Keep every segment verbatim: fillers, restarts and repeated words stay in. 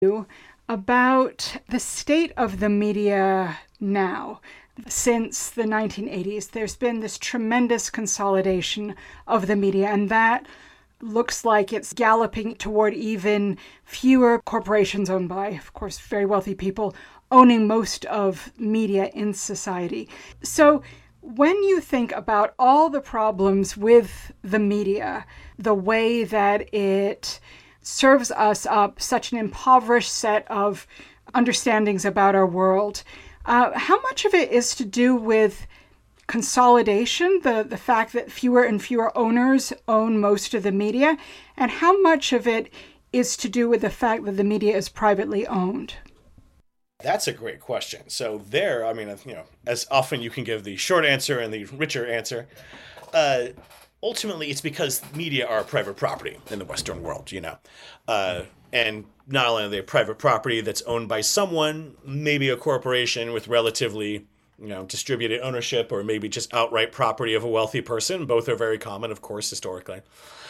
you about the state of the media now. Since the nineteen eighties, there's been this tremendous consolidation of the media, and that looks like it's galloping toward even fewer corporations owned by, of course, very wealthy people owning most of media in society. So when you think about all the problems with the media, the way that it serves us up such an impoverished set of understandings about our world, uh, how much of it is to do with consolidation, the, the fact that fewer and fewer owners own most of the media, and how much of it is to do with the fact that the media is privately owned? That's a great question. So there, I mean, you know, as often you can give the short answer and the richer answer. Uh, ultimately, it's because media are private property in the Western world, you know. Uh, and not only are they private property that's owned by someone, maybe a corporation with relatively, you know, distributed ownership, or maybe just outright property of a wealthy person. Both are very common, of course, historically.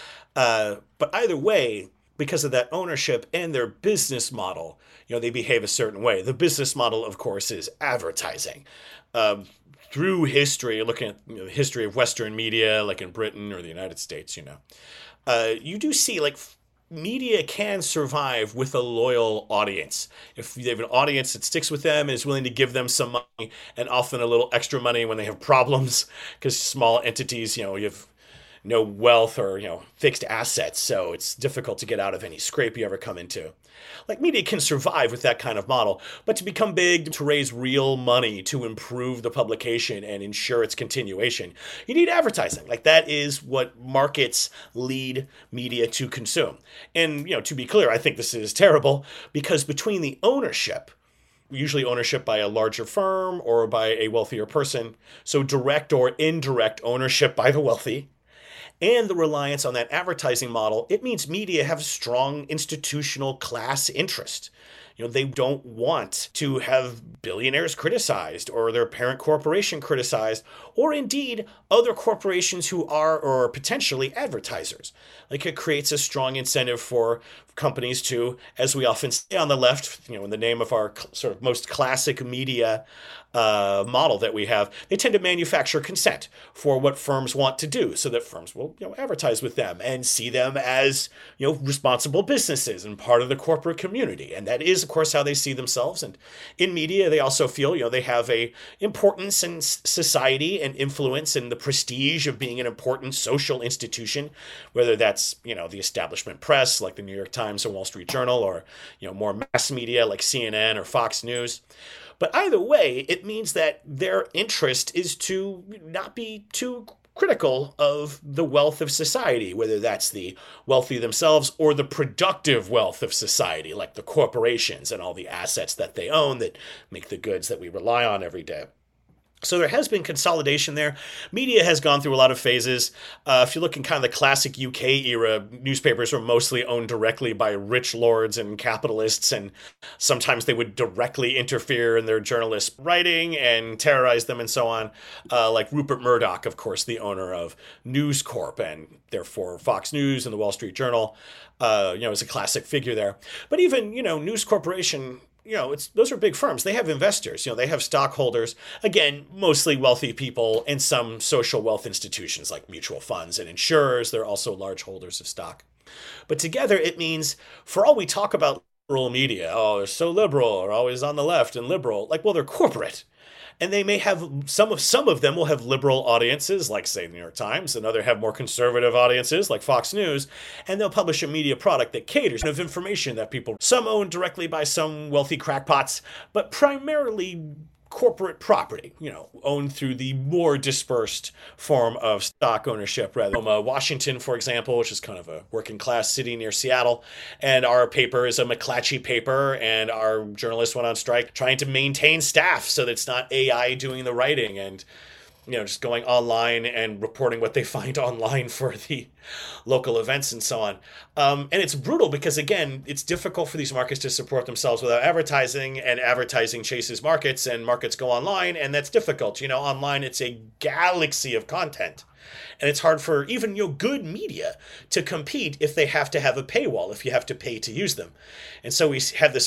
Uh, but either way, because of that ownership and their business model, you know, they behave a certain way. The business model, of course, is advertising. Um, through history, looking at, you know, the history of Western media, like in Britain or the United States, you know, uh, you do see like media can survive with a loyal audience. If they have an audience that sticks with them and is willing to give them some money, and often a little extra money when they have problems, because small entities, you know, you have no wealth or, you know, fixed assets, so it's difficult to get out of any scrape you ever come into. Like, media can survive with that kind of model, but to become big, to raise real money, to improve the publication and ensure its continuation, you need advertising. Like, that is what markets lead media to consume. And, you know, to be clear, I think this is terrible, because between the ownership, usually ownership by a larger firm or by a wealthier person, so direct or indirect ownership by the wealthy, and the reliance on that advertising model, it means media have a strong institutional class interest. You know, they don't want to have billionaires criticized or their parent corporation criticized, or indeed other corporations who are or are potentially advertisers. Like, it creates a strong incentive for companies to, as we often say on the left, you know, in the name of our sort of most classic media uh, model that we have, they tend to manufacture consent for what firms want to do, so that firms will, you know, advertise with them and see them as, you know, responsible businesses and part of the corporate community. And that is, of course, how they see themselves. And in media, they also feel, you know, they have a importance in society and influence and the prestige of being an important social institution, whether that's, you know, the establishment press like the New York Times or Wall Street Journal, or, you know, more mass media like C N N or Fox News. But either way, it means that their interest is to not be too critical of the wealth of society, whether that's the wealthy themselves or the productive wealth of society, like the corporations and all the assets that they own that make the goods that we rely on every day. So there has been consolidation there. Media has gone through a lot of phases. Uh, if you look in kind of the classic U K era, newspapers were mostly owned directly by rich lords and capitalists, and sometimes they would directly interfere in their journalists' writing and terrorize them and so on. Uh, like Rupert Murdoch, of course, the owner of News Corp and therefore Fox News and the Wall Street Journal, uh, you know, is a classic figure there. But even, you know, News Corporation, you know, it's those are big firms. They have investors, you know, they have stockholders, again, mostly wealthy people, and some social wealth institutions like mutual funds and insurers. They're also large holders of stock. But together, it means, for all we talk about liberal media, oh, they're so liberal, or always on the left and liberal, like, well, they're corporate. And they may have, some of some of them will have liberal audiences, like, say, the New York Times, and others have more conservative audiences, like Fox News, and they'll publish a media product that caters of information that people, some owned directly by some wealthy crackpots, but primarily corporate property, you know, owned through the more dispersed form of stock ownership, rather. From uh, Washington, for example, which is kind of a working class city near Seattle, and our paper is a McClatchy paper, and our journalists went on strike trying to maintain staff so that it's not A I doing the writing, and, you know, just going online and reporting what they find online for the local events and so on. Um, and it's brutal because, again, it's difficult for these markets to support themselves without advertising, and advertising chases markets, and markets go online, and that's difficult. You know, online, it's a galaxy of content. And it's hard for even, you know, good media to compete if they have to have a paywall, if you have to pay to use them. And so we have this